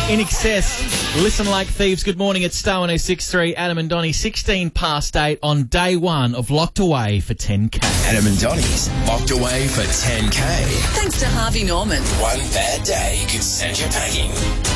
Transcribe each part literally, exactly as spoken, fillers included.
In Excess, Listen Like Thieves. Good morning, it's Star one oh six point three. Adam and Donnie, sixteen past eight on day one of Locked Away for ten K. Adam and Donnie's Locked Away for ten K. Thanks to Harvey Norman. One bad day could send you packing.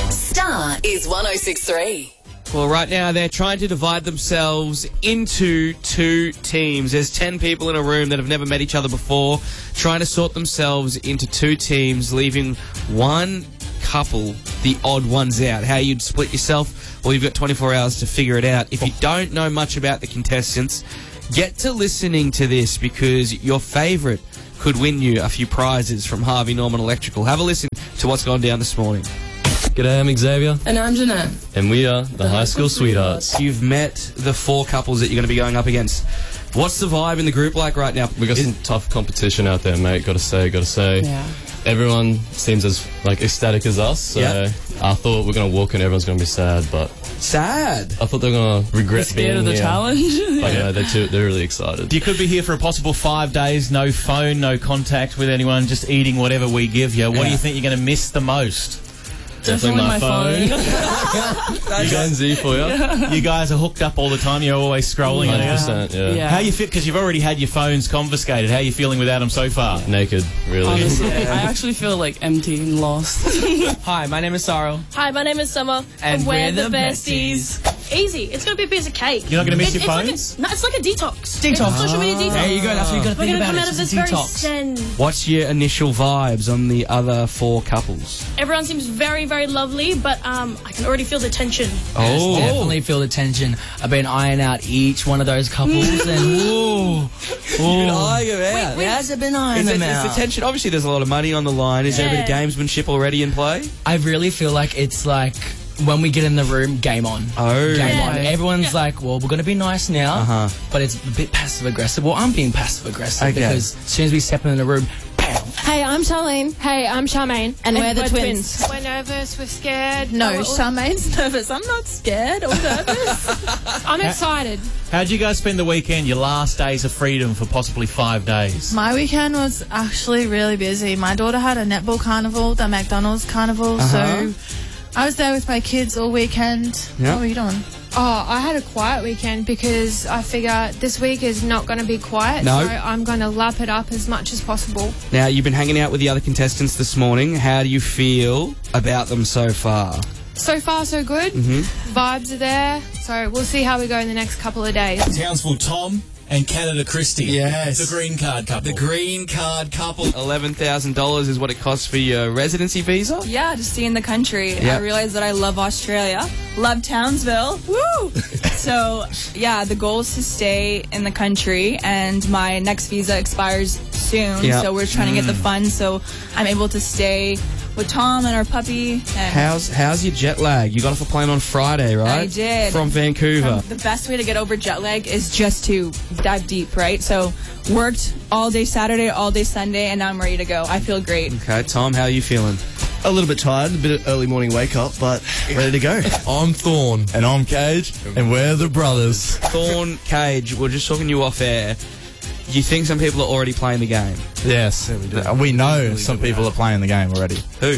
Star is one oh six point three. Well, right now they're trying to divide themselves into two teams. There's ten people in a room that have never met each other before, trying to sort themselves into two teams, leaving one couple, the odd ones out. How you'd split yourself? Well, you've got twenty-four hours to figure it out. If you don't know much about the contestants, get to listening to this because your favourite could win you a few prizes from Harvey Norman Electrical. Have a listen to what's gone down this morning. G'day, I'm Xavier. And I'm Jeanette. And we are the, the High School, School Sweethearts. You've met the four couples that you're going to be going up against. What's the vibe in the group like right now? We got Is some tough competition out there, mate. Gotta say, gotta say. Yeah. Everyone seems as like ecstatic as us. So yeah. I thought we we're gonna walk and everyone's gonna be sad, but sad. I thought they were gonna regret scared being of the here. challenge. But yeah, they're too, they're really excited. You could be here for a possible five days, no phone, no contact with anyone, just eating whatever we give you. What yeah. do you think you're going to miss the most? Definitely, Definitely my, my phone. phone. You going Z for you? You guys are hooked up all the time. You're always scrolling. one hundred percent, yeah. Yeah. How you feel? Because you've already had your phones confiscated. How are you feeling without them so far? Naked, really. Honestly, I actually feel like empty and lost. Hi, my name is Saro. Hi, my name is Summer. And we're, we're the the besties. Easy. It's going to be a piece of cake. You're not going to miss It- your it's phones? Like a, no, it's like a detox. Detox. It's a social media detox. There you go, that's what you got to We're think going to about come it. out of It's this a very detox. zen. What's your initial vibes on the other four couples? Everyone seems very, very lovely, but um, I can already feel the tension. Oh, Definitely feel the tension. I've been eyeing out each one of those couples and ooh, You've been eyeing them out. How's it been eyeing Is, it, them is out? the tension? Obviously, there's a lot of money on the line. Is there a bit of Yeah. gamesmanship already in play? I really feel like it's like when we get in the room, game on. Oh, Game Yeah. on. Everyone's Yeah. like, well, we're going to be nice now, Uh-huh. but it's a bit passive aggressive. Well, I'm being passive aggressive Okay. because as soon as we step in the room, bam. Hey, I'm Charlene. Hey, I'm Charmaine. And we're the twins. We're nervous, we're scared. No, Oh, Charmaine's nervous. I'm not scared or nervous. I'm excited. How'd you guys spend the weekend, your last days of freedom for possibly five days? My weekend was actually really busy. My daughter had a netball carnival, the McDonald's carnival, Uh-huh. so I was there with my kids all weekend. Yeah. What were you doing? Oh, I had a quiet weekend because I figure this week is not going to be quiet, No. so I'm going to lap it up as much as possible. Now, you've been hanging out with the other contestants this morning. How do you feel about them so far? So far, so good. Mm-hmm. Vibes are there, so we'll see how we go in the next couple of days. Townsville Tom and Canada Christie. Yes. The green card couple. The green card couple. eleven thousand dollars is what it costs for your residency visa? Yeah, just see in the country. Yeah. I realized that I love Australia, love Townsville. Woo! So, yeah, the goal is to stay in the country, and my next visa expires soon. Yeah. So we're trying to get the funds so I'm able to stay with Tom and our puppy. And How's how's your jet lag? You got off a plane on Friday, right? I did. From Vancouver. Um, the best way to get over jet lag is just to dive deep, right? So worked all day Saturday, all day Sunday, and now I'm ready to go. I feel great. Okay, Tom, how are you feeling? A little bit tired, a bit of early morning wake up, but ready to go. I'm Thorn. And I'm Cage. And we're the brothers. Thorn, Cage, we're just talking to you off air. You think some people are already playing the game? Yes. Yeah, we do. Uh, we know Really some do, people yeah. are playing the game already. Who?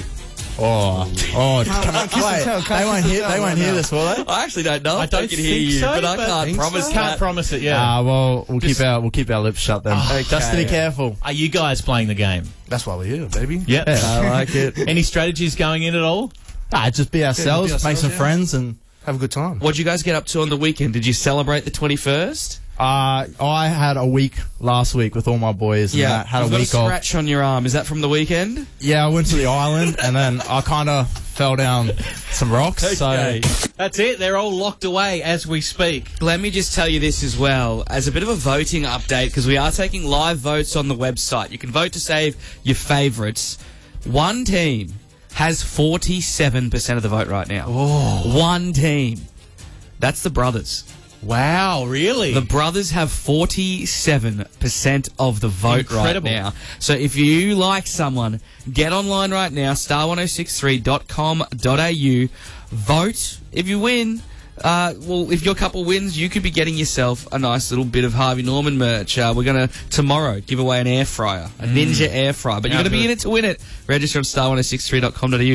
Oh. Oh. Wait, they won't hear, they won't hear this, will they? I actually don't know. I if they don't can hear think you, so, but I but can't think promise so. that. Can't promise it, yeah. Ah, well, we'll Just- keep our we'll keep our lips shut then. Oh, Just to be okay. careful. Are you guys playing the game? That's why we're here, baby. Yep. I like it. Any strategies going in at all? Ah, just be ourselves, ourselves, make some yeah. friends, and Have a good time. What'd you guys get up to on the weekend? Did you celebrate the twenty-first? uh, I had a week last week with all my boys. And that. had You've a got week a off. scratch on your arm. Is that from the weekend? Yeah, I went to the island, and then I kind of fell down some rocks. Okay. So That's it. They're all locked away as we speak. Let me just tell you this as well, as a bit of a voting update, because we are taking live votes on the website. You can vote to save your favourites. One team has forty-seven percent of the vote right now. Oh. One team. That's the Brothers. Wow, really? The Brothers have forty-seven percent of the vote Incredible. right now. So if you like someone, get online right now, star one oh six three dot com dot a u. Vote. If you win, uh, well, if your couple wins, you could be getting yourself a nice little bit of Harvey Norman merch. Uh, we're going to, tomorrow, give away an air fryer, a Ninja air fryer. But How you're going to be good. in it to win it. Register on star one oh six three dot com dot a u.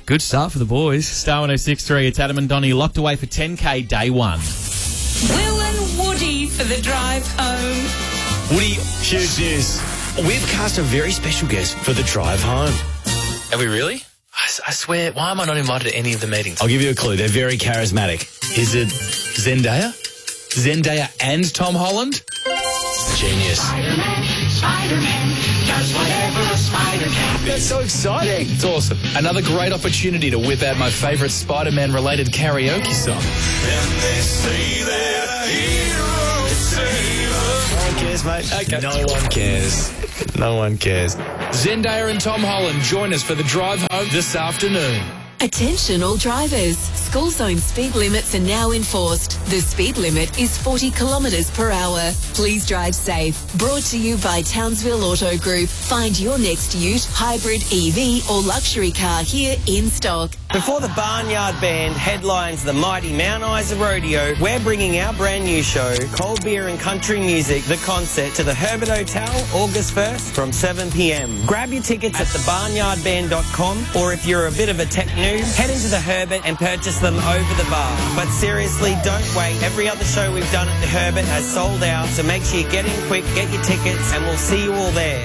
Good start for the boys. Star one oh six three, it's Adam and Donnie locked away for ten K day one. Will and Woody for the drive home. Woody, huge news. We've cast a very special guest for the drive home. Are we really? I, s- I swear, why am I not invited to any of the meetings? I'll give you a clue. They're very charismatic. Is it Zendaya? Zendaya and Tom Holland? Genius. Spider-Man, Spider-Man, does whatever a spider can. That's so exciting. It's awesome. Another great opportunity to whip out my favourite Spider-Man related karaoke song. And they say they're heroes save us. No one cares, mate. Okay. No one cares. No one cares. Zendaya and Tom Holland join us for the drive home this afternoon. Attention all drivers. School zone speed limits are now enforced. The speed limit is forty kilometres per hour. Please drive safe. Brought to you by Townsville Auto Group. Find your next ute, hybrid, E V or luxury car here in stock. Before the Barnyard Band headlines the mighty Mount Isa Rodeo, we're bringing our brand new show, Cold Beer and Country Music, The Concert, to the Herbert Hotel August first from seven p m. Grab your tickets at the barnyard band dot com, or if you're a bit of a tech noob, head into the Herbert and purchase them over the bar. But seriously, don't wait. Every other show we've done at the Herbert has sold out, so make sure you get in quick, get your tickets, and we'll see you all there.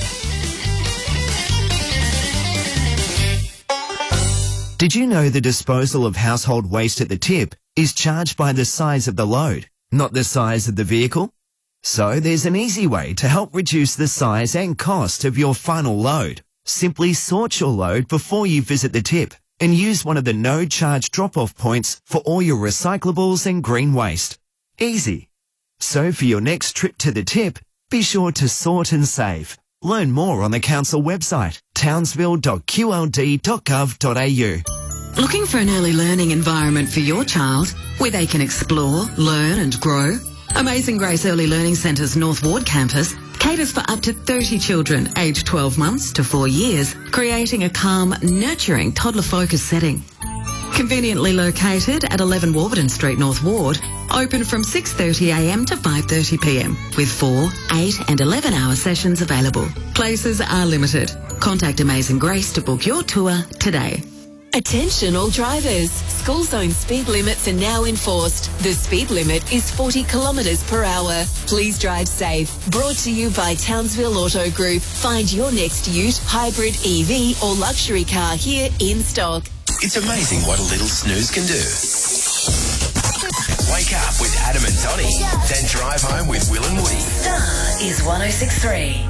Did you know the disposal of household waste at the tip is charged by the size of the load, not the size of the vehicle? So there's an easy way to help reduce the size and cost of your final load. Simply sort your load before you visit the tip and use one of the no-charge drop-off points for all your recyclables and green waste. Easy. So for your next trip to the tip, be sure to sort and save. Learn more on the council website, townsville dot q l d dot gov dot a u. Looking for an early learning environment for your child where they can explore, learn and grow? Amazing Grace Early Learning Centre's North Ward campus caters for up to thirty children aged twelve months to four years, creating a calm, nurturing, toddler-focused setting. Conveniently located at eleven Warburton Street, North Ward, open from six thirty a m to five thirty p m with four, eight and eleven hour sessions available. Places are limited. Contact Amazing Grace to book your tour today. Attention all drivers. School zone speed limits are now enforced. The speed limit is forty kilometres per hour. Please drive safe. Brought to you by Townsville Auto Group. Find your next ute, hybrid, E V or luxury car here in stock. It's amazing what a little snooze can do. Wake up with Adam and Donnie, then drive home with Will and Woody. Star is one oh six three.